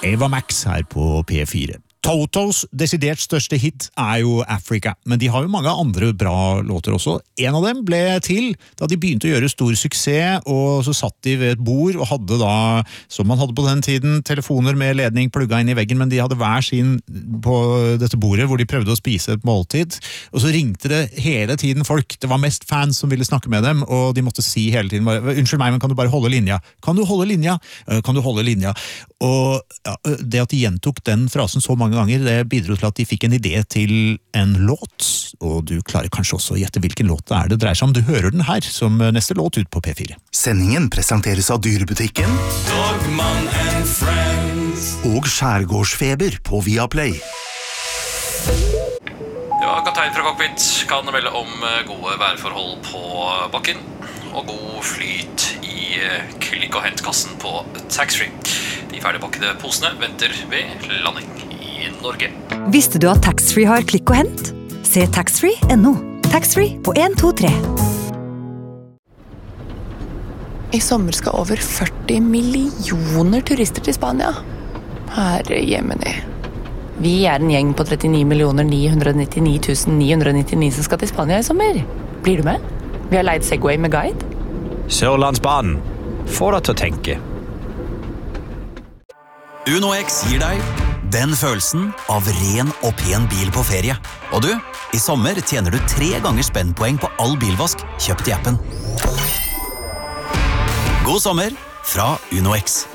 Ava Max her på P4. Totos desidert største hit jo Africa, men de har jo mange andre bra låter også. En av dem ble til da de begynte å gjøre stor suksess, og så satt de ved et bord og hadde da, som man hadde på den tiden, telefoner med ledning plugget inn i veggen, men de hadde hver sin på dette bordet hvor de prøvde å spise et måltid, og så ringte det hele tiden folk. Det var mest fans som ville snakke med dem, og de måtte si hele tiden bare, unnskyld meg, men kan du bare holde linja? Kan du holde linja? Kan du holde linja? Og ja, det at de gjentok den frasen så mange ganger, det bidro til at de fikk en idé til en låt, og du klarer kanskje også å gjette hvilken låt det dreier seg om. Du hører den her som neste låt ut på P4. Sendingen presenteres av Dyrebutikken Dogman and Friends og Skjærgårdsfeber på Viaplay. Ja, kaptein fra cockpit kan melde om gode værforhold på bakken og god flyt i klikk- og hentkassen på taxfree. De ferdigpakkede posene venter ved landing i Norge. Visste du at taxfree har klikk og hent? Se taxfree.no. Taxfree på 123. I sommer skal over 40 millioner turister til Spania. Herre Jemini. Vi en gjeng på 39.999.999 som skal til Spania i sommer. Blir du med? Vi har leid Segway med guide. Sørlandsbanen. Få deg til å tenke. Uno X gir deg den følelsen av ren og pen bil på ferie. Og du, i sommer tjener du 3 ganger spennpoeng på all bilvask kjøpt i appen. God sommer fra Uno X.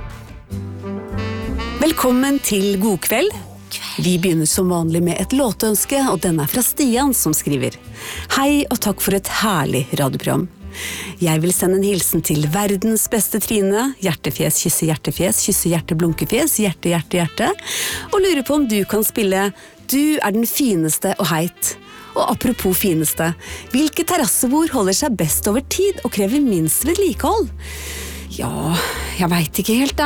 Velkommen til God kveld. Vi begynner som vanlig med et låtønske, og den fra Stian som skriver. Hei og takk for et herlig radioprogram. Jeg vil sende en hilsen til verdens beste Trine, hjertefjes, kysse hjerte, blunkefjes, hjerte, hjerte, hjerte, og lurer på om du kan spille Du den fineste og heit. Og apropos fineste, hvilke terrassebord holder seg best over tid og krever minst vedlikehold? Ja, jeg vet ikke helt,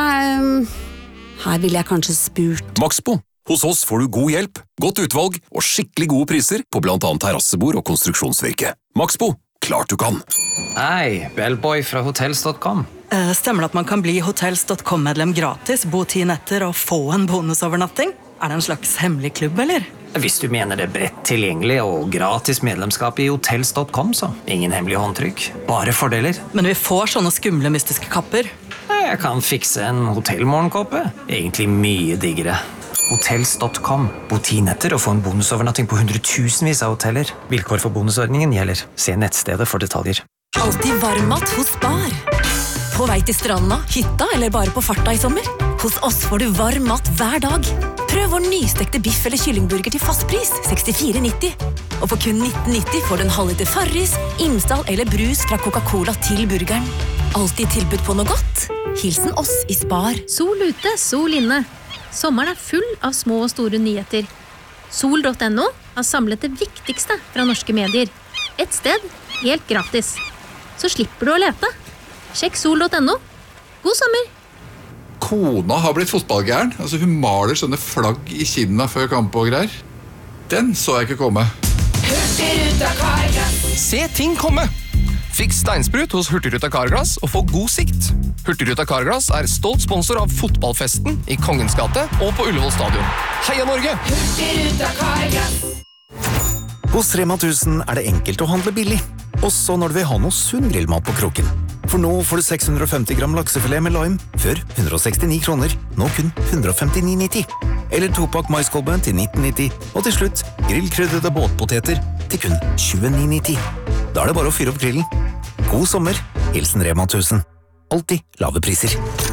her vil jeg kanskje spurt. Maxbo. Hos oss får du god hjelp, godt utvalg og skikkelig gode priser på blant annet terrassebord og konstruksjonsvirke. Maxbo. Klart du kan. Hei, Bellboy fra hotels.com. Stemmer det at man kan bli hotels.com-medlem gratis, bo 10 netter og få en bonusovernatting? Det en slags hemmelig klubb, eller? Hvis du mener det bredt tilgjengelig og gratis medlemskap i hotels.com, så ingen hemmelig håndtrykk. Bare fordeler. Men vi får sånne skumle mystiske kapper. Jeg kan fikse en hotellmorgenkåpe. Egentlig mye diggere. Hotels.com. Bo 10 netter og få en bonusovernatting på 100.000vis av hoteller. Vilkår for bonusordningen gjelder. Se nettstedet for detaljer. Alltid varmmat hos Spar. På vei til stranda, hytta eller bare på farta i sommer? Hos oss får du varm mat hver dag. Prøv vår nystekte biff eller kyllingburger til fastpris, 64,90. Og for kun 19,90 får du en halvliter Farris, Imsdal eller brus fra Coca-Cola til burgeren. Alltid tilbud på noe godt. Hilsen oss i Spar. Sol ute, sol inne. Sommeren full av små og store nyheter. Sol.no har samlet det viktigste fra norske medier. Et sted, helt gratis. Så slipper du å lete. Sjekk sol.no. God sommer! Kona har blitt fotballgæren. Altså, hun maler sånne flagg i kinna før kamp og greier. Den så jeg ikke komme. Hurtigruta Carglass. Se ting komme! Fiks steinsprut hos Hurtigruta Carglass og få god sikt. Hurtigruta Carglass stolt sponsor av fotballfesten i Kongens gate og på Ullevål stadion. Heia Norge! Hurtigruta Carglass. Hos Rema 1000 det enkelt å handle billig, også når du vil ha noe sunn grillmat på kroken. For nå får du 650 gram laksefilet med lime, før 169 kroner, nå kun 159,90. Eller 2-pakk maiskolben til 19,90, og til slutt grillkryddede båtpoteter til kun 29,90. Da det bare å fyre opp grillen. God sommer, hilsen Rema 1000. Alltid lave priser.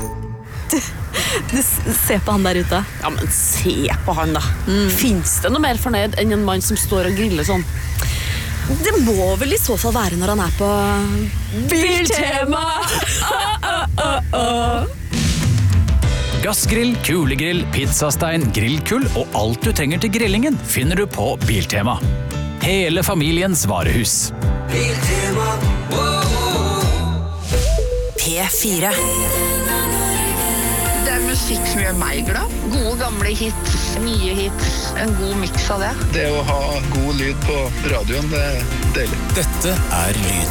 Du, se på han der ute. Ja, men se på han da. Finns det noe mer fornøyd enn en mann som står og griller sånn? Det må vel i så fall være når han på Biltema! Gassgrill, kulegrill, pizzastein, grillkull og alt du trenger til grillingen finner du på Biltema. Hele familiens varehus. Biltema. P4. Det musikk som gjør meg glad. Gode gamle hits, nye hits, en god mix av det. Det å ha god lyd på radioen, det deilig. Dette lyd